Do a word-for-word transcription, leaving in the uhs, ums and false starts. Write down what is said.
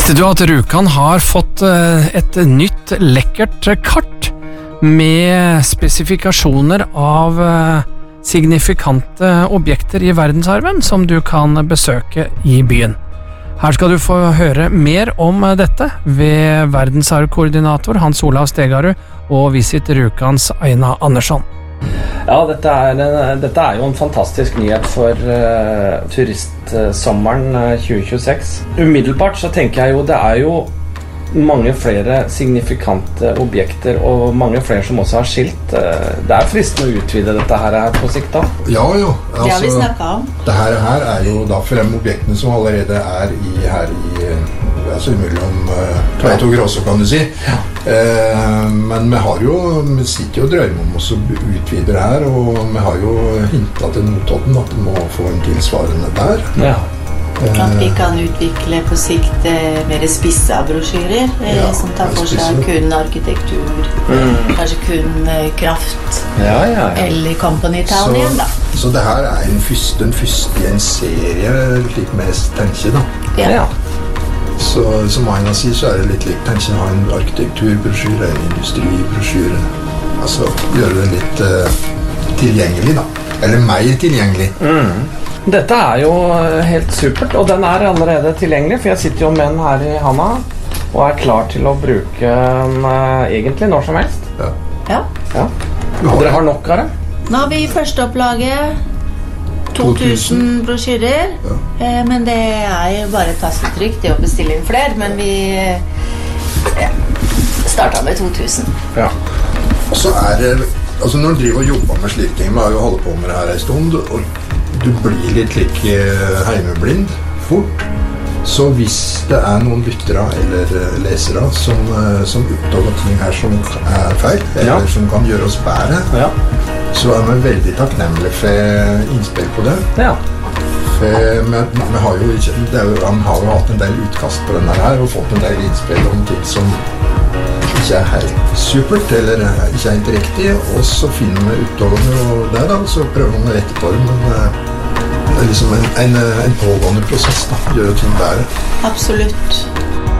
Visste du at Rjukan har fått et nytt lekkert kart med spesifikasjoner av signifikante objekter i verdensarven som du kan besøke i byen? Her skal du få høre mer om dette ved verdensarvkoordinator Hans Olav Stegarud og Visit Rjukans Aina Andersson. Ja, dette er, dette er jo en fantastisk nyhet for uh, turistsommeren uh, tjue tjueseks. Umiddelbart så tenker jeg jo det er jo mange flere signifikante objekter og mange flere som også har skilt. Uh, det er fristende å utvide dette her på sikt da. Ja, jo. Altså, det har vi snakket om. Det her, her er jo da frem objektene som allerede er i, her i altså mellom uh, Tveit og Gråså, kan du si. Ja. Eh, men vi har jo, vi sitter jo og drømmer om oss å utvide det her, og vi har jo hintet til Notodden at vi må få en tilsvarende der. Ja. Eh, at vi kan utvikle på sikt eh, mer spissa brosjyrer, eh, ja, som tar for seg kun arkitektur, mm. kanskje kun eh, kraft, ja, ja, ja. eller Company Town igjen da. Så det her er en første, den første i en serie, slik mest tenker da. Ja. Ja. Så som Aina sier, så er det litt likt. Tenk å ha en arkitekturbrosjyre, en industribrosjyre. Altså gjøre det litt uh, tilgjengelig da. Eller mer tilgjengelig. Mm. Dette er jo helt supert, og den er allerede tilgjengelig, for jeg sitter jo med den her i handa og er klar til å bruke den uh, egentlig når som helst. Ja. Ja. Ja. Og dere har nok av det? Nå har vi førsteopplaget to tusen brosjyrer, ja. eh, men det er jo bare tastetrykk det å bestille inn flere, men vi ja, startet med to tusen. Ja. Og så er det, altså når du driver og jobber med slike ting, vi har jo holdt på med det her en stund, og du blir litt like heimeblind fort, så hvis det er noen lyttere eller lesere som, som oppdager ting her som er feil, eller ja. Som kan gjøre oss bedre, ja. Så er vi veldig takknemlige for innspill på det. Ja. For vi, vi har jo ikke, det er jo, han har jo hatt en del utkast på denne her, og fått en del innspill om ting som ikke er helt supert, eller ikke er helt riktig, og så finner vi oppdagene og det da, så prøver vi å rette på det, men det er liksom en, en, en pågående prosess da, gjør ting bedre. Absolutt.